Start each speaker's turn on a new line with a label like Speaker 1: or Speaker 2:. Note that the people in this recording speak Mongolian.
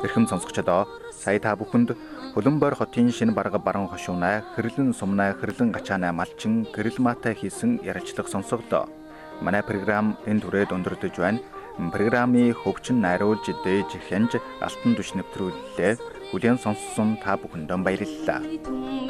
Speaker 1: Эрхэм сонсогчдоо сая та бүхэнд Хөлбөмбөр хотын шинэ бараг баруун хошуунай хэрлэн сумнай хэрлэн гачаанай малчин гэрэл maaтай хийсэн ярилцлага сонсголоо. Манай програм энэ түрээд өндөрдөж байна. Программын хөгжин найруулж дээж хянж алтан түш нэвтрүүллээ. Хүлээн сонссон та бүхэндээ баярлалаа.